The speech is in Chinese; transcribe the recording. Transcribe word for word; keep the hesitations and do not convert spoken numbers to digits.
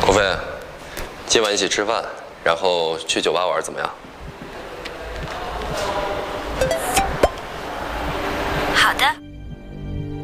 鹏飞，今晚一起吃饭，然后去酒吧玩，怎么样？